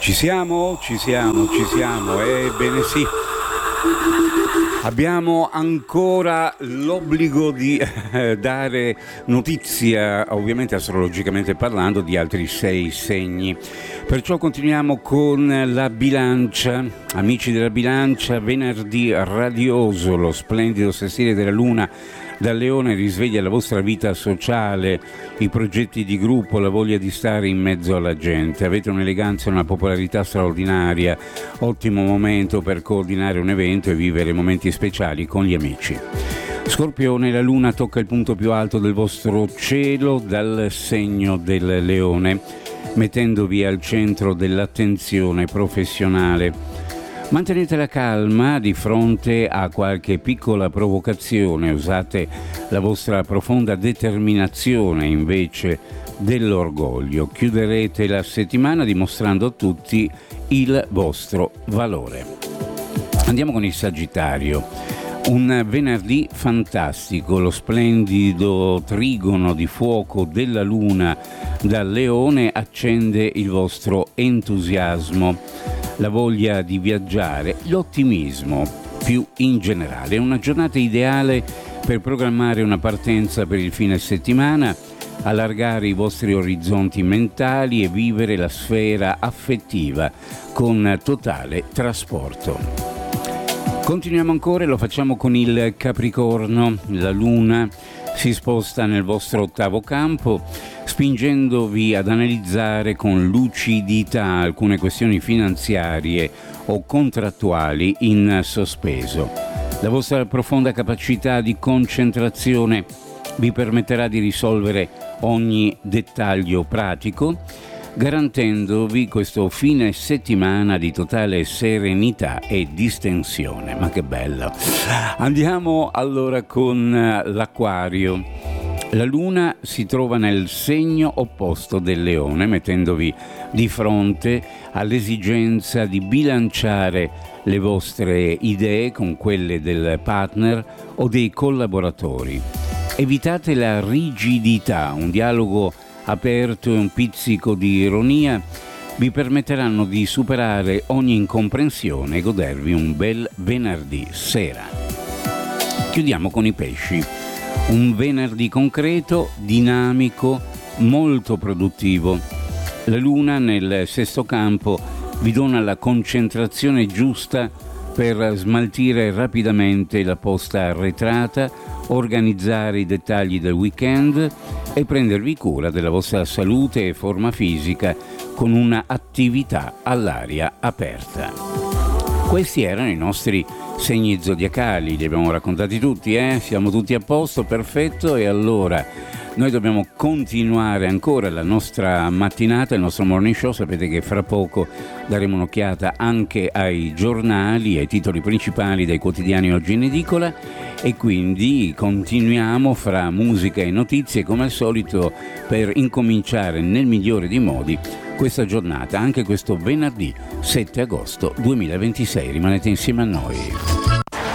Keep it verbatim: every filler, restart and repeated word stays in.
Ci siamo, ci siamo, ci siamo, ebbene sì. Abbiamo ancora l'obbligo di eh, dare notizia, ovviamente astrologicamente parlando, di altri sei segni. Perciò continuiamo con la bilancia. Amici della bilancia, venerdì radioso, lo splendido sestile della luna dal Leone risveglia la vostra vita sociale, i progetti di gruppo, la voglia di stare in mezzo alla gente. Avete un'eleganza e una popolarità straordinaria, ottimo momento per coordinare un evento e vivere momenti speciali con gli amici. Scorpione, la luna tocca il punto più alto del vostro cielo dal segno del Leone, mettendovi al centro dell'attenzione professionale. Mantenete la calma di fronte a qualche piccola provocazione, usate la vostra profonda determinazione invece dell'orgoglio. Chiuderete la settimana dimostrando a tutti il vostro valore. Andiamo con il Sagittario. Un venerdì fantastico, lo splendido trigono di fuoco della luna dal Leone accende il vostro entusiasmo, la voglia di viaggiare, l'ottimismo più in generale. È una giornata ideale per programmare una partenza per il fine settimana, allargare i vostri orizzonti mentali e vivere la sfera affettiva con totale trasporto. Continuiamo ancora e lo facciamo con il Capricorno. La luna si sposta nel vostro ottavo campo, spingendovi ad analizzare con lucidità alcune questioni finanziarie o contrattuali in sospeso. La vostra profonda capacità di concentrazione vi permetterà di risolvere ogni dettaglio pratico, garantendovi questo fine settimana di totale serenità e distensione. Ma che bello! Andiamo allora con l'Acquario. La luna si trova nel segno opposto del Leone, mettendovi di fronte all'esigenza di bilanciare le vostre idee con quelle del partner o dei collaboratori. Evitate la rigidità, un dialogo aperto e un pizzico di ironia vi permetteranno di superare ogni incomprensione e godervi un bel venerdì sera. Chiudiamo con i pesci. Un venerdì concreto, dinamico, molto produttivo. La luna nel sesto campo vi dona la concentrazione giusta per smaltire rapidamente la posta arretrata, organizzare i dettagli del weekend e prendervi cura della vostra salute e forma fisica con una attività all'aria aperta. Questi erano i nostri segni zodiacali, li abbiamo raccontati tutti, eh? Siamo tutti a posto, perfetto, e allora noi dobbiamo continuare ancora la nostra mattinata, il nostro morning show. Sapete che fra poco daremo un'occhiata anche ai giornali, ai titoli principali dei quotidiani oggi in edicola, e quindi continuiamo fra musica e notizie come al solito per incominciare nel migliore dei modi questa giornata, anche questo venerdì sette agosto duemilaventisei. Rimanete insieme a noi.